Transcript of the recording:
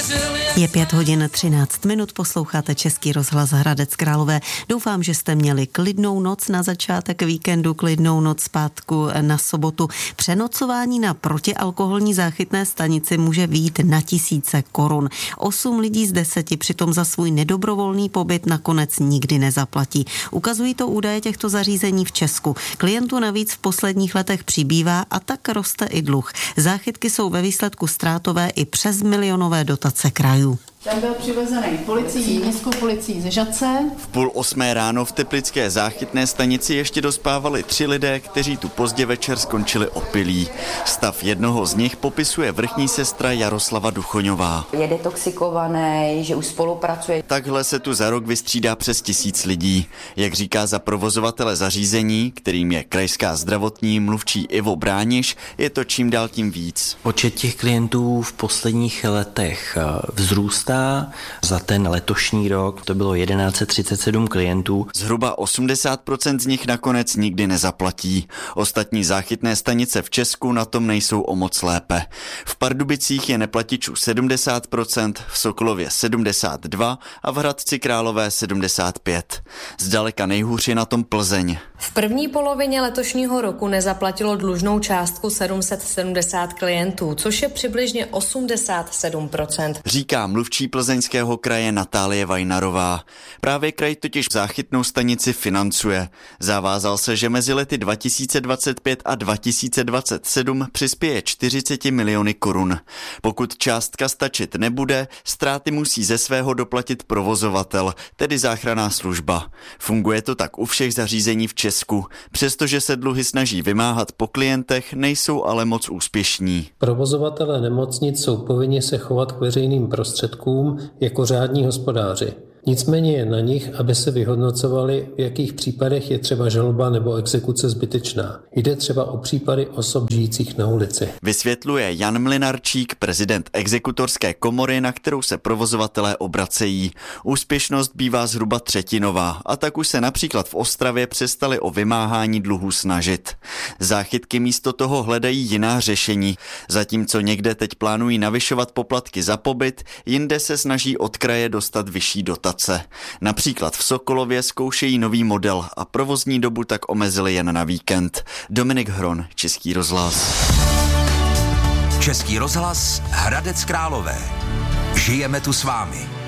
Je 5:13, posloucháte Český rozhlas Hradec Králové. Doufám, že jste měli klidnou noc na začátek víkendu, klidnou noc zpátku na sobotu. Přenocování na protialkoholní záchytné stanici může vyjít na tisíce korun. 8 lidí z 10 přitom za svůj nedobrovolný pobyt nakonec nikdy nezaplatí. Ukazují to údaje těchto zařízení v Česku. Klientů navíc v posledních letech přibývá a tak roste i dluh. Záchytky jsou ve výsledku ztrátové i přes milionové dotace krajů. Ten byl přivezený policií, městskou policií ze Žatce. V 7:30 ráno v teplické záchytné stanici ještě dospávali 3 lidé, kteří tu pozdě večer skončili opilí. Stav jednoho z nich popisuje vrchní sestra Jaroslava Duchoňová. Je detoxikovaný, že už spolupracuje. Takhle se tu za rok vystřídá přes 1000 lidí. Jak říká za provozovatele zařízení, kterým je krajská zdravotní mluvčí Ivo Brániš, je to čím dál tím víc. Počet těch klientů v posledních letech vzrůstá. Za ten letošní rok to bylo 1137 klientů. Zhruba 80% z nich nakonec nikdy nezaplatí. Ostatní záchytné stanice v Česku na tom nejsou o moc lépe. V Pardubicích je neplatičů 70%, v Sokolově 72% a v Hradci Králové 75%. Zdaleka nejhůř je na tom Plzeň. V první polovině letošního roku nezaplatilo dlužnou částku 770 klientů, což je přibližně 87%. Říká mluvčí Plzeňského kraje Natálie Vajnarová. Právě kraj totiž záchytnou stanici financuje. Zavázal se, že mezi lety 2025 a 2027 přispěje 40 miliony korun. Pokud částka stačit nebude, ztráty musí ze svého doplatit provozovatel, tedy záchranná služba. Funguje to tak u všech zařízení v Česku. Přestože se dluhy snaží vymáhat po klientech, nejsou ale moc úspěšní. Provozovatelé nemocnic jsou povinni se chovat k veřejným prostředkům jako řádní hospodáři. Nicméně je na nich, aby se vyhodnocovali, v jakých případech je třeba žaloba nebo exekuce zbytečná. Jde třeba o případy osob žijících na ulici. Vysvětluje Jan Mlynarčík, prezident exekutorské komory, na kterou se provozovatelé obracejí. Úspěšnost bývá zhruba třetinová a tak už se například v Ostravě přestali o vymáhání dluhů snažit. Záchytky místo toho hledají jiná řešení. Zatímco někde teď plánují navyšovat poplatky za pobyt, jinde se snaží od kraje dostat vyšší dotace. Například v Sokolově zkoušejí nový model a provozní dobu tak omezili jen na víkend. Dominik Hron, Český rozhlas. Český rozhlas Hradec Králové. Žijeme tu s vámi.